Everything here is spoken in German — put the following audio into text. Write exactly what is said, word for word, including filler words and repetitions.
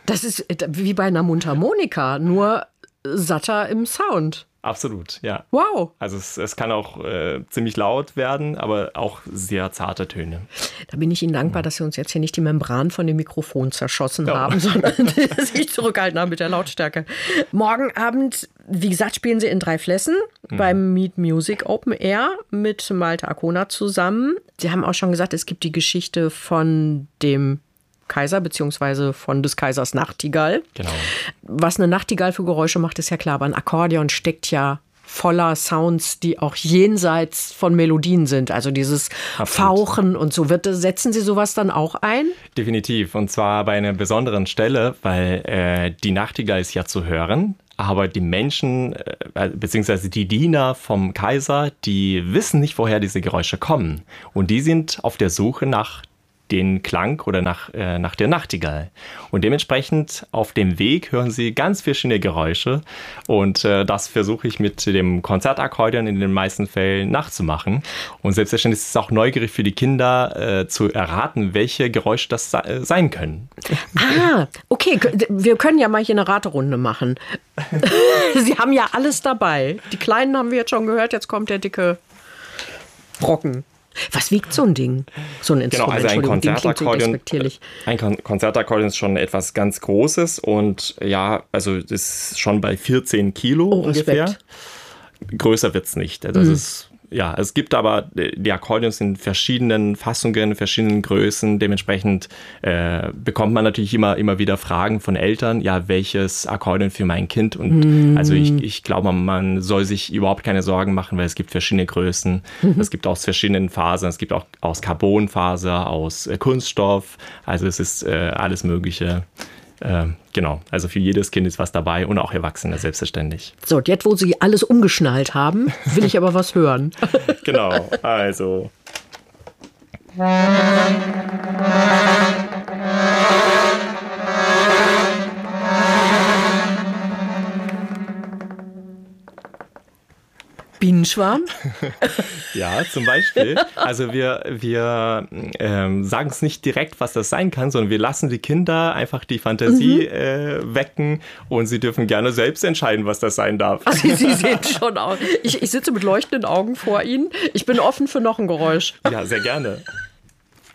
Das ist wie bei einer Mundharmonika, nur satter im Sound. Absolut, ja. Wow. Also es, es kann auch äh, ziemlich laut werden, aber auch sehr zarte Töne. Da bin ich Ihnen dankbar, dass Sie uns jetzt hier nicht die Membran von dem Mikrofon zerschossen ja. haben, sondern sich zurückgehalten haben mit der Lautstärke. Morgen Abend, wie gesagt, spielen Sie in Dreiflessen mhm. beim Meet Music Open Air mit Malte Arkona zusammen. Sie haben auch schon gesagt, es gibt die Geschichte von dem Kaiser, beziehungsweise von des Kaisers Nachtigall. Genau. Was eine Nachtigall für Geräusche macht, ist ja klar, aber ein Akkordeon steckt ja voller Sounds, die auch jenseits von Melodien sind. Also dieses Absolut. Fauchen und so. Wird, setzen Sie sowas dann auch ein? Definitiv. Und zwar bei einer besonderen Stelle, weil äh, die Nachtigall ist ja zu hören. Aber die Menschen, äh, beziehungsweise die Diener vom Kaiser, die wissen nicht, woher diese Geräusche kommen. Und die sind auf der Suche nach den Klang oder nach, äh, nach der Nachtigall. Und dementsprechend auf dem Weg hören Sie ganz verschiedene Geräusche. Und äh, das versuche ich mit dem Konzertakkordeon in den meisten Fällen nachzumachen. Und selbstverständlich ist es auch neugierig für die Kinder äh, zu erraten, welche Geräusche das se- sein können. Ah, okay. Wir können ja mal hier eine Raterunde machen. Sie haben ja alles dabei. Die Kleinen haben wir jetzt schon gehört. Jetzt kommt der dicke Brocken. Was wiegt so ein Ding? So ein Instrument? Genau, also ein Konzertakkordeon, so ein Kon- Konzertakkordeon ist schon etwas ganz Großes und ja, also das ist schon bei vierzehn Kilo oh, ungefähr. Respekt. Größer wird es nicht. Das mhm. ist Ja, es gibt aber die Akkordeons in verschiedenen Fassungen, verschiedenen Größen. Dementsprechend äh, bekommt man natürlich immer, immer wieder Fragen von Eltern, ja, welches Akkordeon für mein Kind? Und mm. also ich, ich glaube, man soll sich überhaupt keine Sorgen machen, weil es gibt verschiedene Größen. Mhm. Es gibt aus verschiedenen Fasern, es gibt auch aus Carbonfaser, aus äh, Kunststoff. Also es ist äh, alles Mögliche. Äh, genau, also für jedes Kind ist was dabei und auch Erwachsene selbstverständlich. So, jetzt wo Sie alles umgeschnallt haben, will ich aber was hören. Genau, also. Bienenschwarm? Ja, zum Beispiel. Also wir, wir ähm, sagen es nicht direkt, was das sein kann, sondern wir lassen die Kinder einfach die Fantasie mhm. äh, wecken und sie dürfen gerne selbst entscheiden, was das sein darf. Also Sie sehen schon aus. Ich, ich sitze mit leuchtenden Augen vor Ihnen. Ich bin offen für noch ein Geräusch. Ja, sehr gerne.